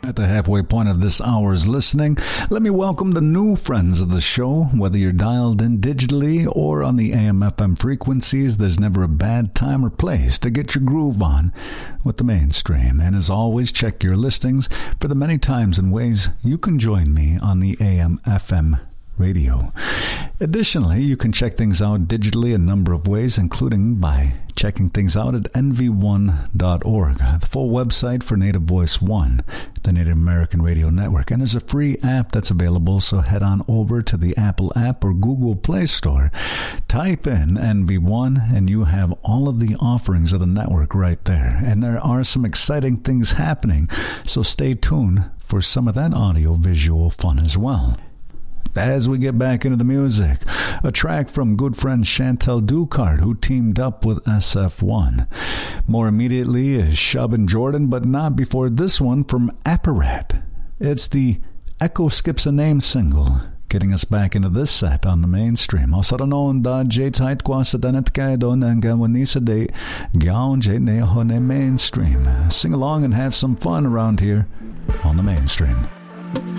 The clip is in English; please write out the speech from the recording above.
At the halfway point of this hour's listening, let me welcome the new friends of the show. Whether you're dialed in digitally or on the AM/FM frequencies, there's never a bad time or place to get your groove on with the mainstream. And as always, check your listings for the many times and ways you can join me on the AM/FM radio. Additionally, you can check things out digitally a number of ways, including by checking things out at nv1.org, the full website for Native Voice One, the Native American Radio Network. And there's a free app that's available, so head on over to the Apple app or Google Play Store. Type in NV1 and you have all of the offerings of the network right there. And there are some exciting things happening, so stay tuned for some of that audio-visual fun as well. As we get back into the music, a track from good friend Chantel Ducart, who teamed up with SF1. More immediately is Shub and Jordan, but not before this one from Apparat. It's the Echo Skips a Name single, getting us back into this set on the mainstream. Osaranon da J-Tight Kwasa Danet Kaidon and Gawanisa de Gaon J Nehone mainstream. Sing along and have some fun around here on the mainstream.